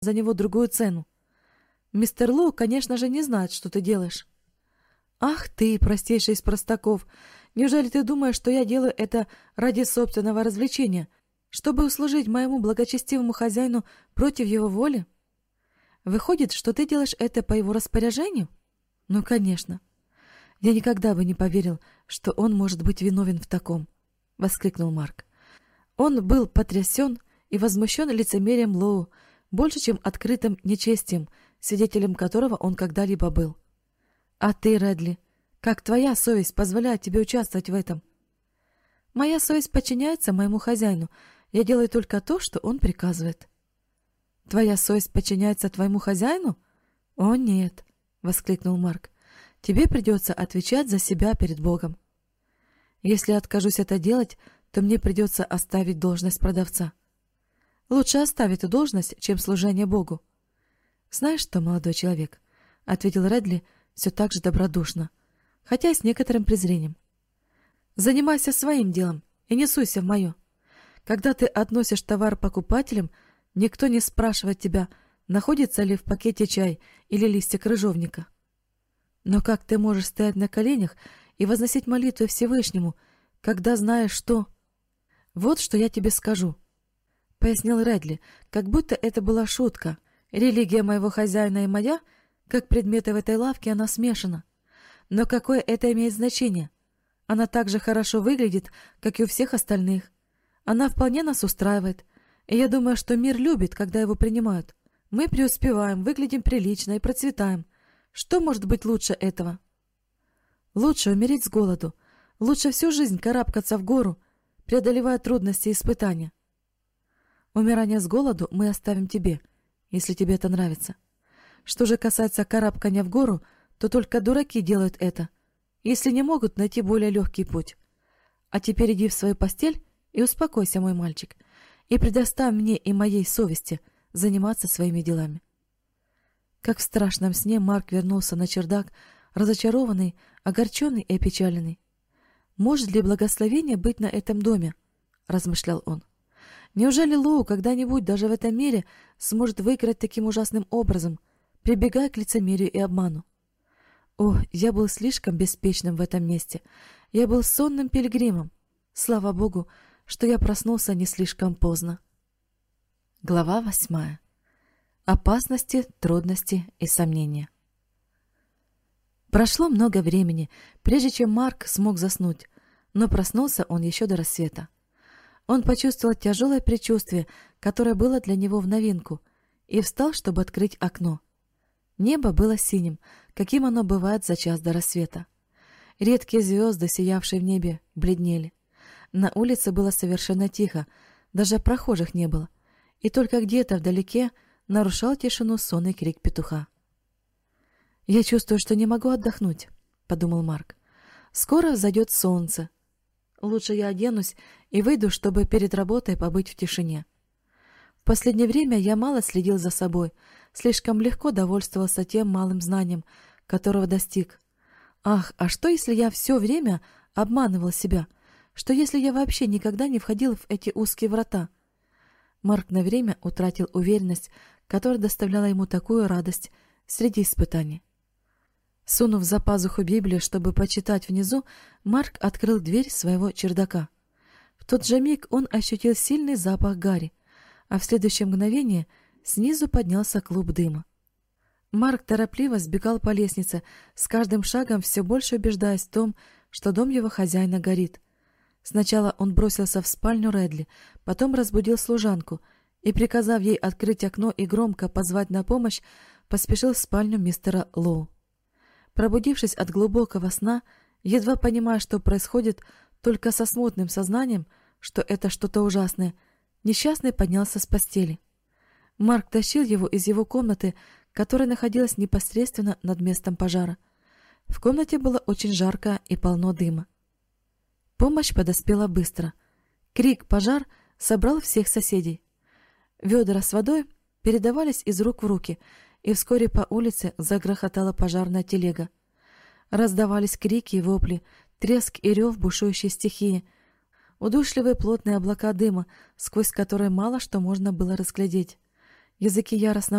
за него другую цену. Мистер Лоу, конечно же, не знает, что ты делаешь. Ах ты, простейший из простаков! Неужели ты думаешь, что я делаю это ради собственного развлечения, чтобы услужить моему благочестивому хозяину против его воли? Выходит, что ты делаешь это по его распоряжению? Ну, конечно. Я никогда бы не поверил, что он может быть виновен в таком, — воскликнул Марк. Он был потрясен и возмущен лицемерием Лоу, больше, чем открытым нечестием, свидетелем которого он когда-либо был. А ты, Редли, как твоя совесть позволяет тебе участвовать в этом? Моя совесть подчиняется моему хозяину. Я делаю только то, что он приказывает. Твоя совесть подчиняется твоему хозяину? О, нет, — воскликнул Марк. Тебе придется отвечать за себя перед Богом. Если я откажусь это делать, то мне придется оставить должность продавца. Лучше оставить эту должность, чем служение Богу. Знаешь что, молодой человек, — ответил Редли все так же добродушно, хотя и с некоторым презрением. Занимайся своим делом и не суйся в мое. Когда ты относишь товар покупателям, никто не спрашивает тебя, находится ли в пакете чай или листья крыжовника. Но как ты можешь стоять на коленях и возносить молитвы Всевышнему, когда знаешь, что... Вот что я тебе скажу, — пояснил Редли, как будто это была шутка. Религия моего хозяина и моя, как предметы в этой лавке, она смешана. Но какое это имеет значение? Она так же хорошо выглядит, как и у всех остальных. Она вполне нас устраивает, и я думаю, что мир любит, когда его принимают. Мы преуспеваем, выглядим прилично и процветаем. Что может быть лучше этого? Лучше умереть с голоду, лучше всю жизнь карабкаться в гору, преодолевая трудности и испытания. Умирание с голоду мы оставим тебе, если тебе это нравится. Что же касается карабкания в гору, то только дураки делают это, если не могут найти более легкий путь. А теперь иди в свою постель и успокойся, мой мальчик, и предоставь мне и моей совести заниматься своими делами. Как в страшном сне Марк вернулся на чердак, разочарованный, огорченный и опечаленный. «Может ли благословение быть на этом доме?» — размышлял он. «Неужели Лоу когда-нибудь даже в этом мире сможет выиграть таким ужасным образом, прибегая к лицемерию и обману? О, я был слишком беспечным в этом месте. Я был сонным пилигримом. Слава Богу, что я проснулся не слишком поздно». Глава 8. Опасности, трудности и сомнения. Прошло много времени, прежде чем Марк смог заснуть, но проснулся он еще до рассвета. Он почувствовал тяжелое предчувствие, которое было для него в новинку, и встал, чтобы открыть окно. Небо было синим, каким оно бывает за час до рассвета. Редкие звезды, сиявшие в небе, бледнели. На улице было совершенно тихо, даже прохожих не было, и только где-то вдалеке нарушал тишину сонный крик петуха. «Я чувствую, что не могу отдохнуть», — подумал Марк. «Скоро взойдет солнце. Лучше я оденусь и выйду, чтобы перед работой побыть в тишине. В последнее время я мало следил за собой, слишком легко довольствовался тем малым знанием, которого достиг. Ах, а что, если я все время обманывал себя? Что, если я вообще никогда не входил в эти узкие врата?» Марк на время утратил уверенность, которая доставляла ему такую радость среди испытаний. Сунув за пазуху Библию, чтобы почитать внизу, Марк открыл дверь своего чердака. В тот же миг он ощутил сильный запах гари, а в следующее мгновение снизу поднялся клуб дыма. Марк торопливо сбегал по лестнице, с каждым шагом все больше убеждаясь в том, что дом его хозяина горит. Сначала он бросился в спальню Редли, потом разбудил служанку и, приказав ей открыть окно и громко позвать на помощь, поспешил в спальню мистера Лоу. Пробудившись от глубокого сна, едва понимая, что происходит, только со смутным сознанием, что это что-то ужасное, несчастный поднялся с постели. Марк тащил его из его комнаты, которая находилась непосредственно над местом пожара. В комнате было очень жарко и полно дыма. Помощь подоспела быстро. Крик «пожар» собрал всех соседей. Ведра с водой передавались из рук в руки, и вскоре по улице загрохотала пожарная телега. Раздавались крики и вопли, треск и рев бушующей стихии, удушливые плотные облака дыма, сквозь которые мало что можно было разглядеть. Языки яростно